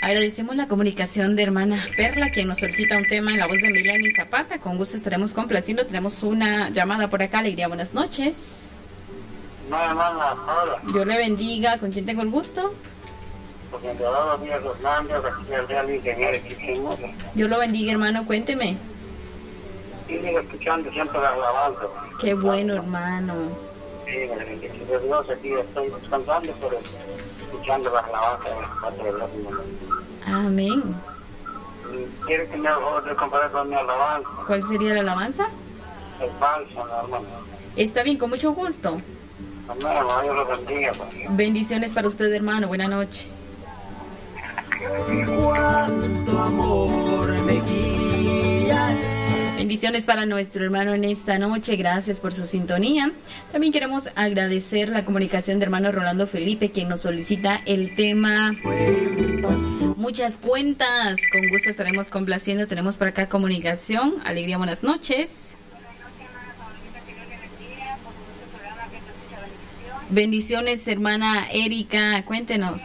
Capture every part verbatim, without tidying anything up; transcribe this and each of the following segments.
Agradecemos la comunicación de hermana Perla, quien nos solicita un tema en la voz de Mileni Zapata. Con gusto estaremos complaciendo. Tenemos una llamada por acá. Alegría, buenas noches. No, hermana, hola. Dios le bendiga. ¿Con quién tengo el gusto? Porque en todos los días los mandos, aquí el real ingeniero que hicimos. Dios lo bendiga, hermano. Cuénteme. Y sigo escuchando siempre las alabanzas. Qué bueno, hermano. Sí, de Dios aquí estoy descansando, pero escuchando las alabanzas de la parte de Dios. Amén. ¿Quiere que me haga favor de comparar con mi alabanza? ¿Cuál sería la alabanza? El bálsamo, hermano. Está bien, con mucho gusto. Amén, hermano, Dios lo bendiga. Pues. Bendiciones para usted, hermano. Buenas noches. Cuánto amor me guía. Bendiciones para nuestro hermano en esta noche. Gracias por su sintonía. También queremos agradecer la comunicación de hermano Rolando Felipe, quien nos solicita el tema Muchas Cuentas. Con gusto estaremos complaciendo. Tenemos por acá comunicación. Alegría, buenas noches. Bendiciones, hermana Erika. Cuéntenos.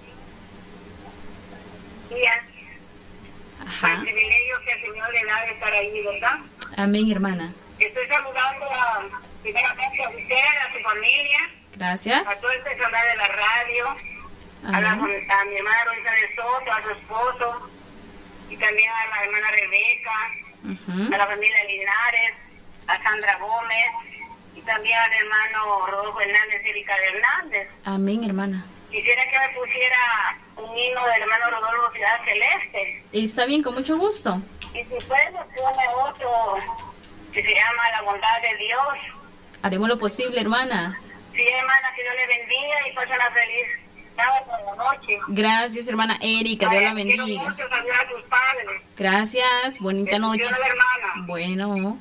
Ajá. El privilegio que el Señor le da de estar ahí, ¿verdad? Amén, hermana. Estoy saludando a, primeramente a usted, a su familia. Gracias. A todo el personal de la radio, a, la, a mi hermana Rosa de Soto, a su esposo, y también a la hermana Rebeca, uh-huh. a la familia Linares, a Sandra Gómez, y también al hermano Rodolfo Hernández y Erika Hernández. Amén, hermana. Quisiera que me pusiera un himno del hermano Rodolfo Ciudad Celeste. Está bien, con mucho gusto. Y si puede, nos pone otro que se llama La Bondad de Dios. Haremos lo posible, hermana. Sí, hermana, que Dios le bendiga y pase una feliz sábado por la noche. Gracias, hermana Erika, Dios la bendiga. Quiero mucho saludar a tus padres. Gracias, bonita noche. Hermana. Bueno.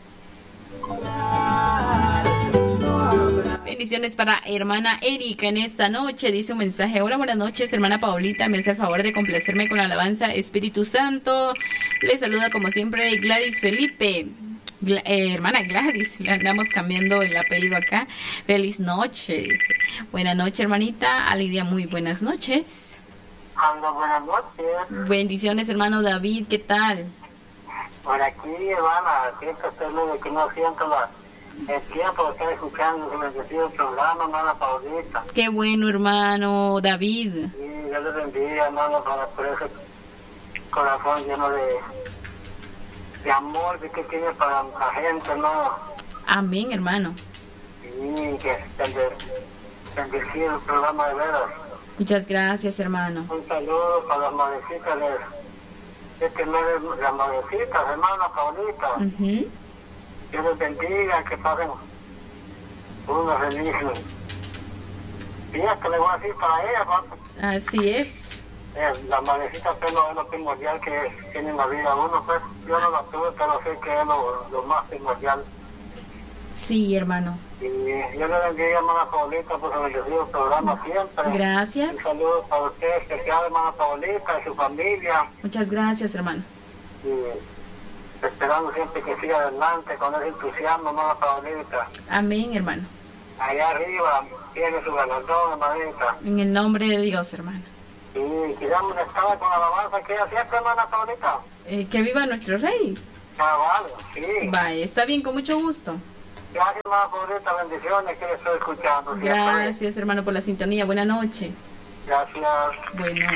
Bendiciones para hermana Erika en esta noche. Dice un mensaje: hola, buenas noches, hermana Paulita, me hace el favor de complacerme con la alabanza Espíritu Santo. Le saluda como siempre Gladys Felipe. Gla- eh, hermana Gladys, le andamos cambiando el apellido acá. Feliz noches. Buenas noches, hermanita. Alegría, muy buenas noches. Hola, buenas noches. Bendiciones, hermano David, ¿qué tal? Por aquí, hermana, siempre estoy de que no siento la... el tiempo de estar escuchando su bendecido programa, hermana Paulita. Qué bueno, hermano David. Sí, Dios le bendiga, hermano, para por ese corazón lleno de, de amor que tiene para la gente, ¿no? Amén, hermano. Sí, que bendecido el programa de veras. Muchas gracias, hermano. Un saludo para las madrecitas de este mes de las madrecitas, hermana Paulita. Uh-huh. Dios les bendiga, que pasen unos felices días que le voy a decir para ella, ¿no? Así es. Eh, la madrecita es lo, lo primordial que tiene en la vida uno, pues yo no la tuve, pero sé que es lo, lo más primordial. Sí, hermano. Y yo le bendiga, hermana Paulita, por su bendecido programa siempre. Gracias. Un saludo para usted especial, hermana Paulita, y su familia. Muchas gracias, hermano. Y esperando siempre que siga adelante con ese entusiasmo, hermana Paulita. Amén, hermano. Allá arriba tiene su galardón, hermanita. En el nombre de Dios, hermano. Y quizás me estaba con alabanza que ella siempre, hermana Paulita. Eh, que viva nuestro rey. Cabal, sí. Vaya, está bien, con mucho gusto. Gracias, hermana Paulita, bendiciones que le estoy escuchando. Siempre. Gracias, hermano, por la sintonía. Buenas noches. Gracias. Bueno.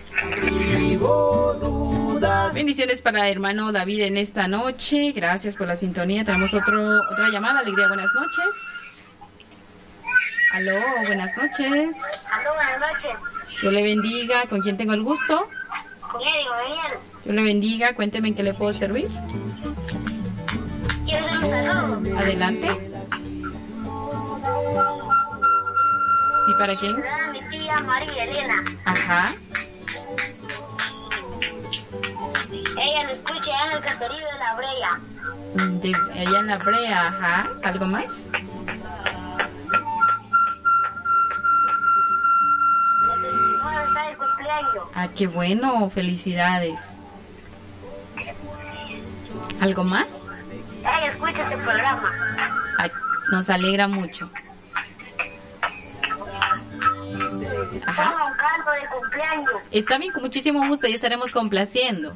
Bendiciones para hermano David en esta noche. Gracias por la sintonía. Tenemos otro, otra llamada. Alegría, buenas noches. Aló, buenas noches. Aló, buenas noches. Dios le bendiga. ¿Con quién tengo el gusto? Con Eddie, con Daniel. Dios le bendiga. Cuénteme en qué le puedo servir. Quiero hacer un saludo. Adelante. ¿Sí, para quién? Saluda a mi tía María Elena. Ajá. Ella lo escucha en el caserío de La Brea. Desde allá en La Brea, ajá. ¿Algo más? El veintinueve está de cumpleaños. Ah, qué bueno. Felicidades. ¿Algo más? Ella escucha este programa. Ay, nos alegra mucho. Ajá. Ponga un canto de cumpleaños. Está bien, con muchísimo gusto, ya estaremos complaciendo.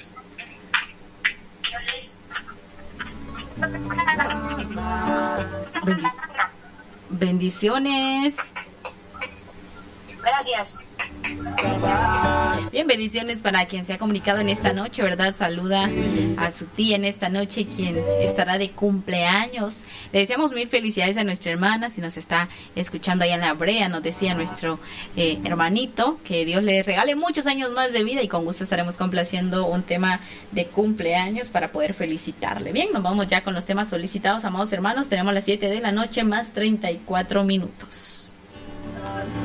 Bendic- Bendiciones. Gracias. Bien, bendiciones para quien se ha comunicado en esta noche, ¿verdad? Saluda a su tía en esta noche, quien estará de cumpleaños. Le deseamos mil felicidades a nuestra hermana, si nos está escuchando allá en la brea, nos decía nuestro eh, hermanito, que Dios le regale muchos años más de vida y con gusto estaremos complaciendo un tema de cumpleaños para poder felicitarle. Bien, nos vamos ya con los temas solicitados, amados hermanos. Tenemos las siete de la noche más treinta y cuatro minutos.